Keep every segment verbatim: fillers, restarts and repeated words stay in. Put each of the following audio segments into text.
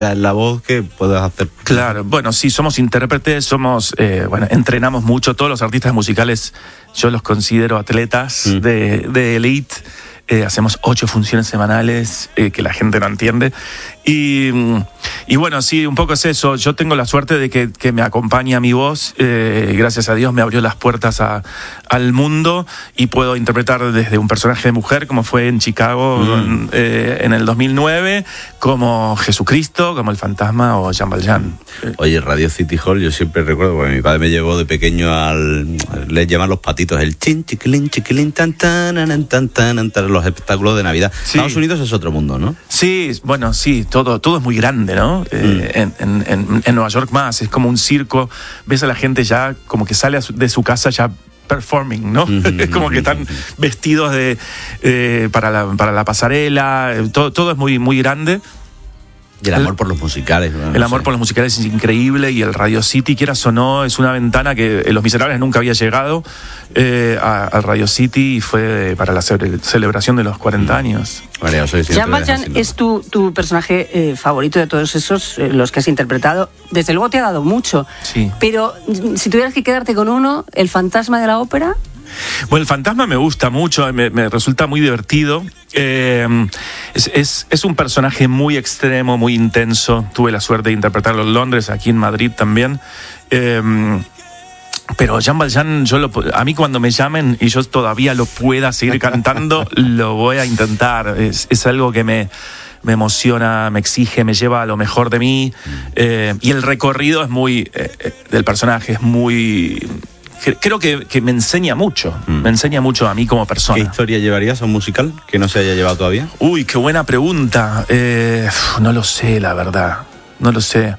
la voz que puedas hacer. Claro, bueno, sí, somos intérpretes, somos, eh, bueno, entrenamos mucho. Todos los artistas musicales yo los considero atletas mm. de, de elite. Eh, hacemos ocho funciones semanales eh, que la gente no entiende. Y, y bueno, sí, un poco es eso. Yo tengo la suerte de que, que me acompaña mi voz. Eh, gracias a Dios me abrió las puertas a, al mundo y puedo interpretar desde un personaje de mujer, como fue en Chicago mm. eh, en el dos mil nueve, como Jesucristo, como el fantasma o Jean Valjean. Oye, Radio City Hall, yo siempre recuerdo, porque mi padre me llevó de pequeño al... les llaman los patitos, el chin, chiquilín, chiquilín, tan, tan, tan, tan, tan, tan, los espectáculos de Navidad. Sí. Estados Unidos es otro mundo, ¿no? Sí, bueno, sí, todo, todo es muy grande, ¿no? Eh, mm. en, en, en Nueva York más, es como un circo, ves a la gente ya como que sale de su casa ya performing, ¿no? Mm-hmm. Es como que están vestidos de eh, para, la, para la pasarela, todo, todo es muy, muy grande. Y el amor por los musicales. ¿no? El amor sé. por los musicales es increíble y el Radio City, quieras o no, es una ventana que Los Miserables nunca había llegado eh, al Radio City y fue para la ce- celebración de los cuarenta años. Vale, Jean Valjean es tu, tu personaje eh, favorito de todos esos, eh, los que has interpretado. Desde luego te ha dado mucho. Sí. Pero si tuvieras que quedarte con uno, ¿el fantasma de la ópera? Bueno, el fantasma me gusta mucho, me, me resulta muy divertido. Eh, es, es, es un personaje muy extremo, muy intenso. Tuve la suerte de interpretarlo en Londres, aquí en Madrid también. Eh, pero Jean Valjean, yo lo, a mí cuando me llamen y yo todavía lo pueda seguir cantando, lo voy a intentar. Es, es algo que me... me emociona, me exige, me lleva a lo mejor de mí. Eh, y el recorrido es muy... Eh, del personaje es muy... Creo que, que me enseña mucho, mm. me enseña mucho a mí como persona. ¿Qué historia llevarías a un musical que no se haya llevado todavía? Uy, qué buena pregunta. Eh, no lo sé, la verdad. No lo sé.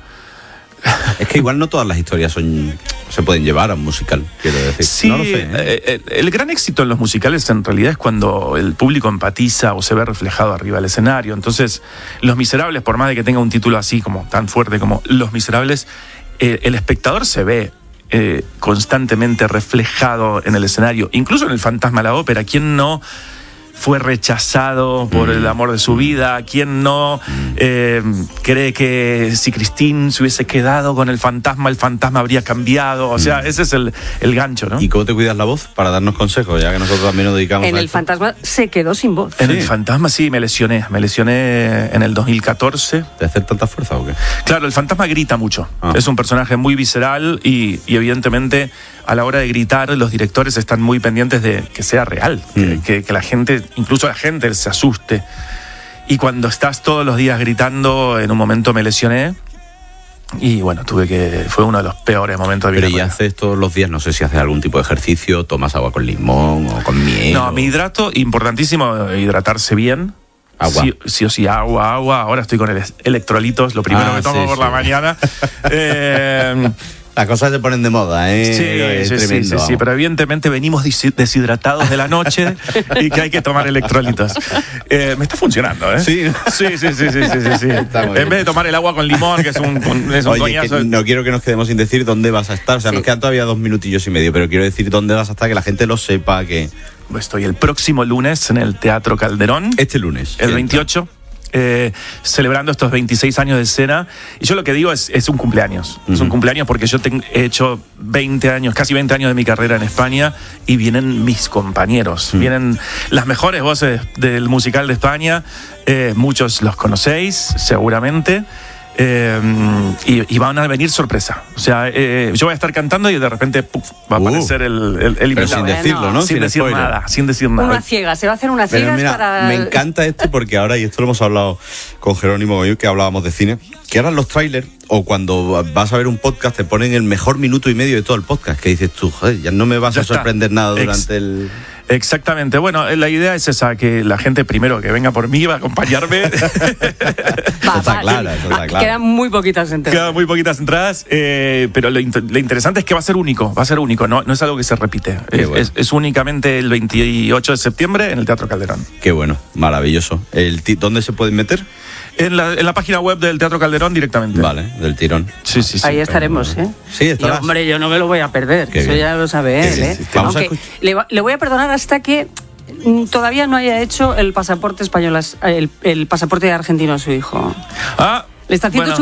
Es que igual no todas las historias son, se pueden llevar a un musical, quiero decir. Sí, no lo sé, ¿eh? el, el gran éxito en los musicales en realidad es cuando el público empatiza o se ve reflejado arriba del escenario. Entonces, Los Miserables, por más de que tenga un título así como tan fuerte como Los Miserables, eh, el espectador se ve Eh, constantemente reflejado en el escenario, incluso en el fantasma de la ópera. ¿Quién no fue rechazado por mm. el amor de su vida? ¿Quién no eh, cree que si Christine se hubiese quedado con el fantasma, el fantasma habría cambiado? O sea, mm. ese es el, el gancho, ¿no? ¿Y cómo te cuidas la voz para darnos consejos, ya que nosotros también nos dedicamos en a el esto? Fantasma se quedó sin voz. En sí. el fantasma sí, me lesioné. Me lesioné en el dos mil catorce. ¿De hacer tanta fuerza o qué? Claro, el fantasma grita mucho. Ah. Es un personaje muy visceral y, y evidentemente a la hora de gritar los directores están muy pendientes de que sea real, mm. que, que, que la gente, incluso la gente se asuste. Y cuando estás todos los días gritando, en un momento me lesioné y bueno, tuve que... fue uno de los peores momentos de mi vida. Pero ¿y haces todos los días? No sé si haces algún tipo de ejercicio, tomas agua con limón o con miel. No, o... me hidrato, importantísimo hidratarse bien. Agua. Sí, sí o sí, agua, agua. Ahora estoy con el electrolitos, lo primero ah, que tomo sí, por sí. la mañana. eh... Las cosas se ponen de moda, ¿eh? Sí, es sí, tremendo, sí, sí, pero evidentemente venimos deshidratados de la noche y que hay que tomar electrolitos. Eh, me está funcionando, ¿eh? Sí, sí, sí, sí, sí, sí, sí, sí. En bien. vez de tomar el agua con limón, que es un, es un Oye, coñazo. Que no quiero que nos quedemos sin decir dónde vas a estar. O sea, sí. Nos quedan todavía dos minutillos y medio, pero quiero decir dónde vas a estar, que la gente lo sepa, que... Estoy el próximo lunes en el Teatro Calderón. Este lunes. El veintiocho. Eh, celebrando estos veintiséis años de escena. Y yo lo que digo es, es un cumpleaños. Uh-huh. Es un cumpleaños porque yo te, he hecho veinte años, casi veinte años de mi carrera en España y vienen mis compañeros. Uh-huh. Vienen las mejores voces del musical de España. Eh, muchos los conocéis, seguramente. Eh, y, y van a venir sorpresa. O sea, eh, yo voy a estar cantando y de repente puff, va a aparecer uh, el, el, el invitado. Pero sin decirlo, ¿no? Sin, sin decir spoiler. nada, sin decir nada. Una ciega, se va a hacer una ciega para... Me encanta esto porque ahora, y esto lo hemos hablado con Jerónimo y que hablábamos de cine, que ahora los trailers o cuando vas a ver un podcast te ponen el mejor minuto y medio de todo el podcast, que dices tú, joder, ya no me vas ya a sorprender está. nada durante Ex- el... Exactamente. Bueno, la idea es esa, que la gente primero que venga por mí va a acompañarme. Va, está va, claro, eso está claro. Quedan muy poquitas entradas. Quedan muy poquitas entradas, eh, pero lo, inter- lo interesante es que va a ser único, va a ser único, no, no es algo que se repite. Es, bueno. es, es únicamente el veintiocho de septiembre en el Teatro Calderón. Qué bueno, maravilloso. El t- ¿Dónde se pueden meter? En la, en la página web del Teatro Calderón directamente. Vale, del tirón. Sí, sí, sí. Ahí estaremos, ¿eh? Sí, estarás. Y, hombre, yo no me lo voy a perder, Qué eso bien. ya lo sabe él, Sí, ¿eh? sí, sí. Vamos Aunque a escuch- le, va- le voy a perdonar hasta que mm, todavía no haya hecho el pasaporte español, el, el pasaporte argentino a su hijo. Ah, Le está haciendo bueno,